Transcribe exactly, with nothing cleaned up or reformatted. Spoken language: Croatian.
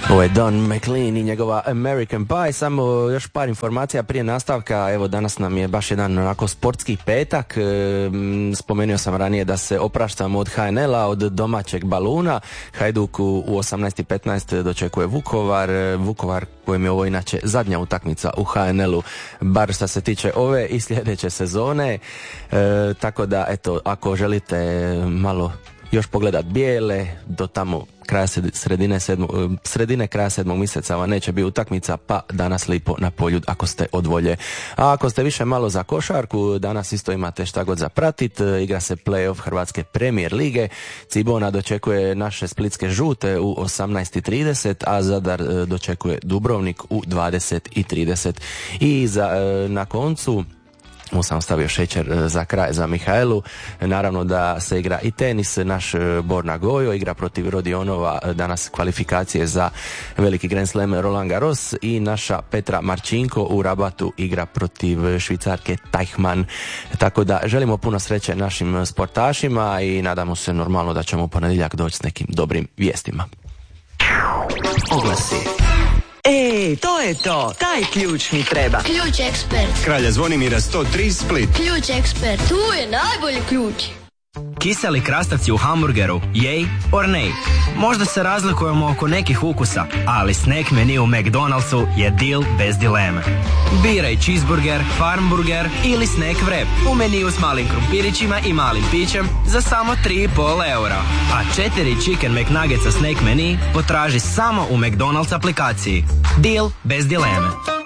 Ovo je Don McLean i njegova American Pie. Samo još par informacija prije nastavka. Evo, danas nam je baš jedan onako sportski petak. Spomenuo sam ranije da se opraštamo od ha en el-a, od domaćeg baluna. Hajduk u osamnaest i petnaest dočekuje Vukovar. Vukovar kojem je ovo inače zadnja utakmica u ha en el-u, bar što se tiče ove i sljedeće sezone. E, tako da, eto, ako želite malo još pogledat bijele, do tamo kraja sredine, sedmo, sredine kraja sedmog mjeseca vam neće biti utakmica, pa danas lipo na Poljud ako ste od volje. A ako ste više malo za košarku, danas isto imate šta god za pratit. Igra se play-off Hrvatske premijer lige. Cibona dočekuje naše splitske žute u osamnaest i trideset, a Zadar dočekuje Dubrovnik u dvadeset i trideset. I za, na koncu mu sam stavio šećer za kraj za Mihajlu. Naravno da se igra i tenis. Naš Borna Gojo igra protiv Rodionova danas kvalifikacije za veliki Grand Slam Roland Garros i naša Petra Marčinko u Rabatu igra protiv Švicarke Teichmann. Tako da želimo puno sreće našim sportašima i nadamo se normalno da ćemo u ponedjeljak doći s nekim dobrim vijestima. Oglasi. Ej, to je to, taj ključ mi treba. Ključ ekspert. Kralja Zvonimira sto tri Split. Ključ ekspert, tu je najbolji ključ. Kiseli krastavci u hamburgeru, jej or nej. Možda se razlikujemo oko nekih ukusa, ali snack menu u McDonald'su je deal bez dileme. Biraj cheeseburger, farmburger ili snack wrap u meniju s malim krumpirićima i malim pićem za samo tri i pol eura. A četiri chicken McNuggetsa snack menu potraži samo u McDonald's aplikaciji. Deal bez dileme.